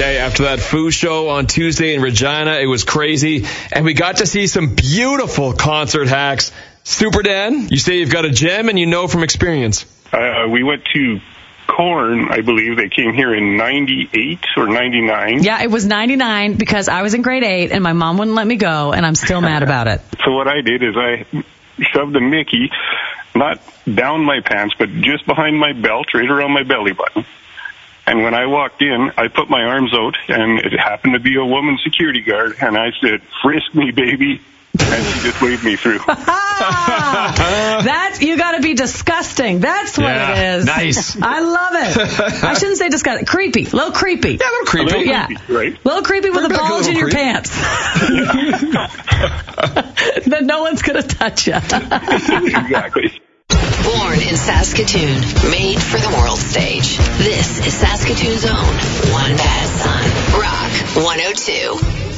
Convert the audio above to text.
Okay, after that Foo show on Tuesday in Regina, it was crazy, and we got to see some beautiful concert hacks. Super Dan, you say you've got a gem and you know from experience. We went to Korn, I believe. They came here in 98 or 99. Yeah, it was 99 because I was in grade 8 and my mom wouldn't let me go, and I'm still mad about it. So what I did is I shoved a Mickey, not down my pants, but just behind my belt, right around my belly button. And when I walked in, I put my arms out, and it happened to be a woman security guard, and I said, "Frisk me, baby." And she just waved me through. That, you got to be disgusting. That's what it is. Nice. I love it. I shouldn't say disgusting. Creepy. A little creepy. Yeah, a little creepy. A little Yeah. creepy, right? A little creepy with a Bring back a bulge in little your creep. pants. Then no one's going to touch you. Exactly. Born in Saskatoon, made for the world stage. This is Saskatoon's own One Bad Son. Rock 102.